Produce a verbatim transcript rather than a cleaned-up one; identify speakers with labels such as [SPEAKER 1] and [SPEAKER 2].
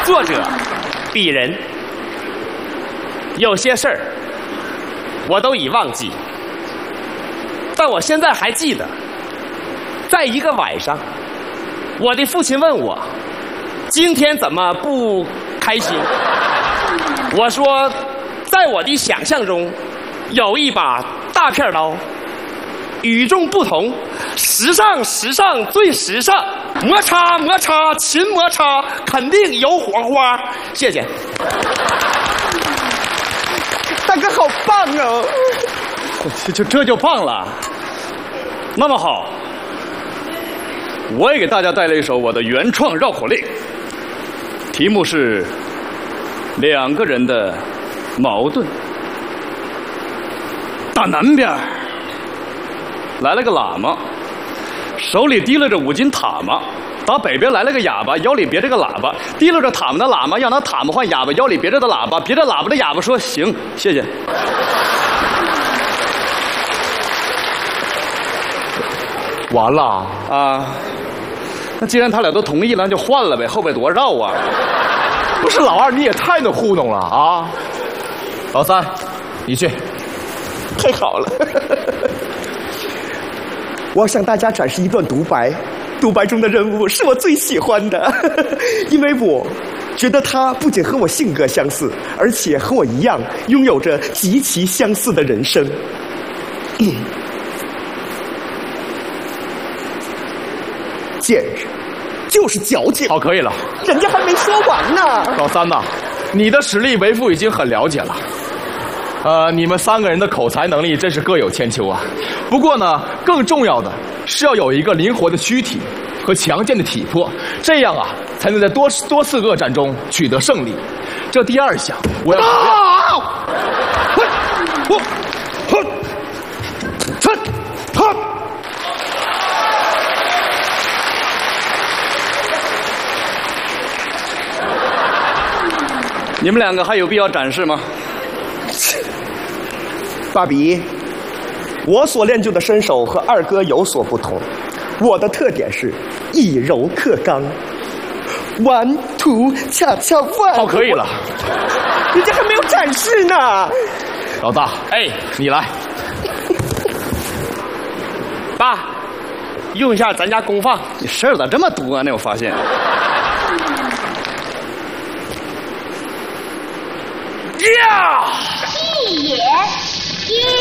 [SPEAKER 1] 作者鄙人，有些事儿我都已忘记，但我现在还记得，在一个晚上，我的父亲问我今天怎么不开心。我说，在我的想象中有一把大片刀，与众不同，时尚时尚最时尚，摩擦摩擦勤摩擦，肯定有火花。谢谢。
[SPEAKER 2] 大哥好棒哦！
[SPEAKER 3] 就就这就棒了。那么好，我也给大家带来一首我的原创绕口令，题目是两个人的矛盾。打南边来了个喇嘛，手里提拉着五斤塔嘛；打北边来了个哑巴，腰里别着个喇叭，提拉着塔嘛的喇嘛要拿塔嘛换哑巴腰里别着的喇叭，别着喇叭的哑巴说行，谢谢。
[SPEAKER 2] 完了
[SPEAKER 3] 啊，那既然他俩都同意了，那就换了呗，后边多绕啊！
[SPEAKER 2] 不是老二，你也太能糊弄了啊！老三，你去。
[SPEAKER 4] 太好了！我要向大家展示一段独白，独白中的人物是我最喜欢的，因为我觉得他不仅和我性格相似，而且和我一样拥有着极其相似的人生。嗯、贱人，就是矫情。
[SPEAKER 2] 好，可以了，
[SPEAKER 4] 人家还没说完呢。
[SPEAKER 2] 老三呐，你的实力为父已经很了解了。呃，你们三个人的口才能力真是各有千秋啊。不过呢，更重要的是要有一个灵活的躯体和强健的体魄，这样啊，才能在多多次恶战中取得胜利。这第二项，我要。啊！我，哼，哼，哼。
[SPEAKER 3] 你们两个还有必要展示吗？
[SPEAKER 4] 爸比，我所练就的身手和二哥有所不同，我的特点是以柔克刚。One two 恰恰 one。
[SPEAKER 2] 好，可以了。
[SPEAKER 4] 人家还没有展示呢。
[SPEAKER 2] 老大，
[SPEAKER 1] 哎，
[SPEAKER 2] 你来。
[SPEAKER 1] 爸，用一下咱家功放。
[SPEAKER 3] 你事儿咋这么多呢？我发现。
[SPEAKER 1] 呀！
[SPEAKER 5] 一也一。